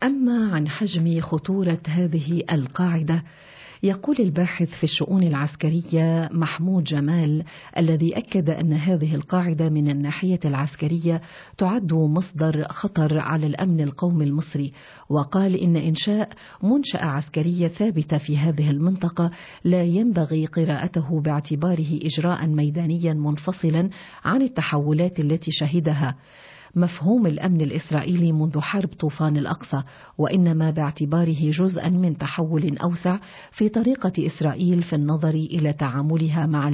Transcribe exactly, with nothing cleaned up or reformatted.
أما عن حجم خطورة هذه القاعدة، يقول الباحث في الشؤون العسكرية محمود جمال الذي أكد أن هذه القاعدة من الناحية العسكرية تعد مصدر خطر على الأمن القومي المصري، وقال إن إنشاء منشأة عسكرية ثابتة في هذه المنطقة لا ينبغي قراءته باعتباره إجراء ميدانيا منفصلا عن التحولات التي شهدها مفهوم الأمن الإسرائيلي منذ حرب طوفان الأقصى، وإنما باعتباره جزءا من تحول أوسع في طريقة إسرائيل في النظر إلى تعاملها مع